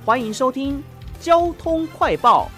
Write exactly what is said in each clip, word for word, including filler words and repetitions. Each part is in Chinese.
欢迎收听交通快报。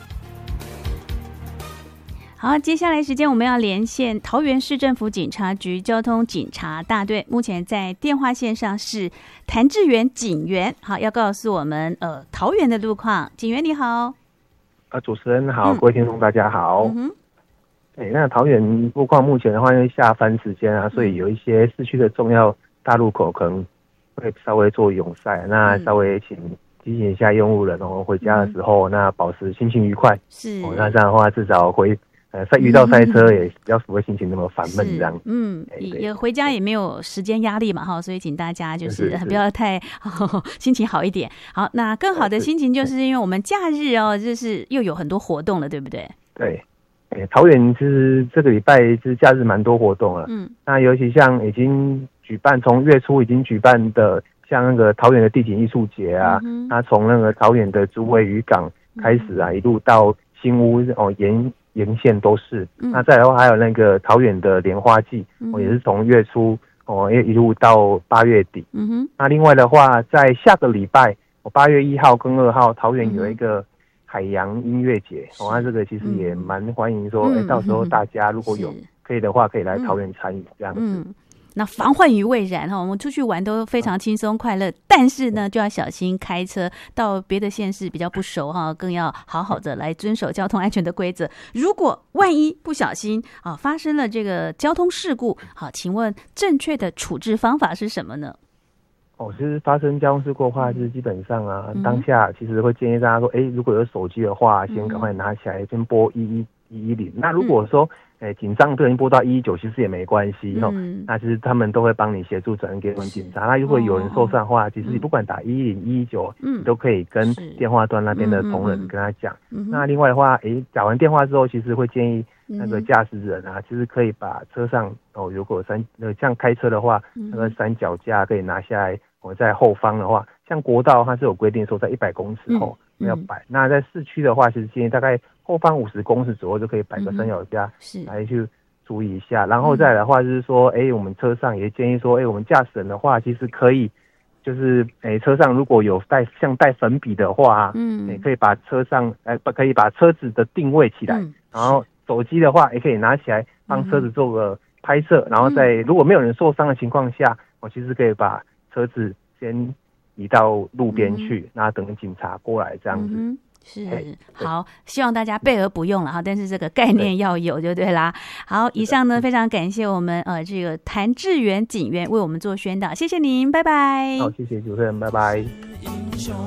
好，接下来时间我们要连线桃园市政府警察局交通警察大队，目前在电话线上是谭志源警员，好，要告诉我们呃桃园的路况。警员你好。 啊，主持人好，嗯、各位听众大家好。 嗯哼。 对，那桃园路况目前的话，因为下班时间啊，所以有一些市区的重要大路口可能会稍微做拥塞，嗯、那稍微请提醒一下用路人哦，回家的时候、嗯、那保持心情愉快。 是。 哦，那这样的话至少回。呃，在遇到塞车也比较不会心情那么烦闷这样。 嗯，也回家也没有时间压力嘛哈，所以请大家就是不要太呵呵心情好一点。好，那更好的心情就是因为我们假日哦，就是又有很多活动了，对不对？ 对，欸、桃园其实这个礼拜是假日蛮多活动了。嗯，那尤其像已经举办从月初已经举办的，像那个桃园的地景艺术节啊，嗯、它从那个桃园的竹围渔港开始啊，嗯、一路到新屋哦沿。沿线都是，嗯、那再来的话还有那个桃园的莲花季，嗯哦、也是从月初哦一路到八月底。嗯哼，那另外的话，在下个礼拜，哦八月一号跟二号，桃园有一个海洋音乐节，嗯、哦，那这个其实也蛮欢迎说，哎、嗯欸，到时候大家如果有可以的话，可以来桃园参与这样子。嗯嗯那防患于未然哈，我们出去玩都非常轻松快乐，但是呢就要小心开车，到别的县市比较不熟哈，更要好好的来遵守交通安全的规则。如果万一不小心啊发生了这个交通事故，好，请问正确的处置方法是什么呢？ 哦，其实发生交通事故的话，就是基本上啊，嗯、当下其实会建议大家说，哎，如果有手机的话，先赶快拿起来，先拨一一一一零。那如果说，哎，紧张不小心拨到一一九，其实也没关系哈、嗯。那其实他们都会帮你协助转给我们警察。那如果有人受伤的话，哦、其实你不管打一一零、一一九，你都可以跟电话端那边的同仁跟他讲。嗯、那另外的话，哎，打完电话之后，其实会建议那个驾驶人啊，其实可以把车上哦，如果三呃像开车的话，那个三脚架可以拿下来。我、哦、在后方的话，像国道它是有规定说在一百公尺后、嗯、要摆、嗯。那在市区的话，其实建议大概后方五十公尺左右就可以摆个三脚架，是来去注意一下。然后再来的话就是说，哎、欸，我们车上也建议说，哎、欸，我们驾驶人的话，其实可以就是哎、欸，车上如果有带像带粉笔的话，嗯，也、欸、可以把车上哎、欸，可以把车子的定位起来，嗯、然后手机的话也可以拿起来帮车子做个拍摄，嗯、然后在如果没有人受伤的情况下，我其实可以把车子先移到路边去，嗯、那等警察过来这样子。嗯是好，希望大家备而不用了哈，但是这个概念要有就对啦。好，以上呢非常感谢我们呃这个谭志源警员为我们做宣导，谢谢您，拜拜。 好，谢谢主持人，拜拜。